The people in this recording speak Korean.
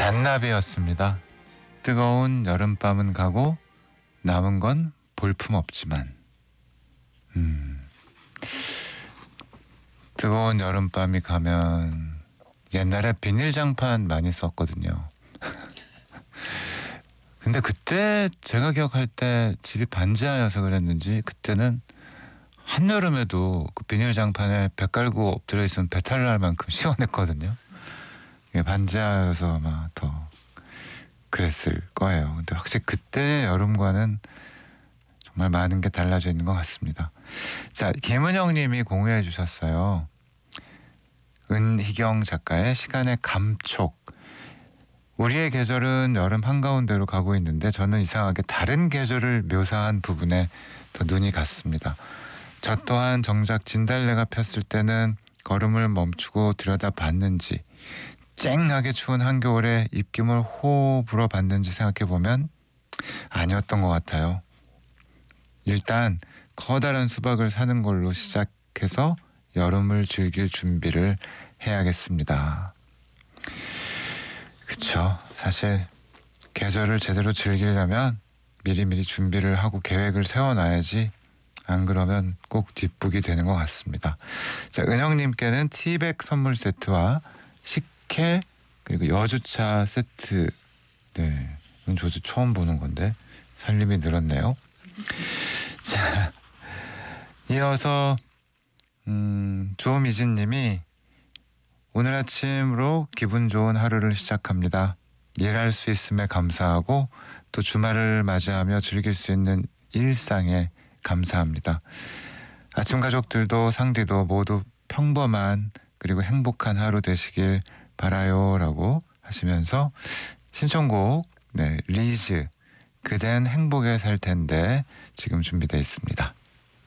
잔나비였습니다. 뜨거운 여름밤은 가고 남은 건 볼품없지만. 뜨거운 여름밤이 가면 옛날에 비닐장판 많이 썼거든요. 근데 그때 제가 기억할 때 집이 반지하여서 그랬는지 그때는 한여름에도 그 비닐장판에 배 깔고 엎드려 있으면 배탈 날 만큼 시원했거든요. 반지하여서 아마 더 그랬을 거예요. 근데 확실히 그때의 여름과는 정말 많은 게 달라져 있는 것 같습니다. 자, 김은영 님이 공유해 주셨어요. 은희경 작가의 시간의 감촉. 우리의 계절은 여름 한가운데로 가고 있는데 저는 이상하게 다른 계절을 묘사한 부분에 더 눈이 갔습니다. 저 또한 정작 진달래가 폈을 때는 걸음을 멈추고 들여다봤는지, 쨍하게 추운 한겨울에 입김을 호호 불어봤는지 생각해보면 아니었던 것 같아요. 일단 커다란 수박을 사는 걸로 시작해서 여름을 즐길 준비를 해야겠습니다. 그쵸. 사실 계절을 제대로 즐기려면 미리미리 준비를 하고 계획을 세워놔야지, 안 그러면 꼭 뒷북이 되는 것 같습니다. 자, 은영님께는 티백 선물 세트와 식혜 그리고 여주차 세트. 네, 이건 저도 처음 보는 건데 살림이 늘었네요. 자, 이어서 조미진님이 오늘 아침으로 기분 좋은 하루를 시작합니다. 일할 수 있음에 감사하고 또 주말을 맞이하며 즐길 수 있는 일상에 감사합니다. 아침 가족들도 상디도 모두 평범한 그리고 행복한 하루 되시길 바라요 라고 하시면서 신청곡 리즈 그댄 행복에 살 텐데 지금 준비되어 있습니다.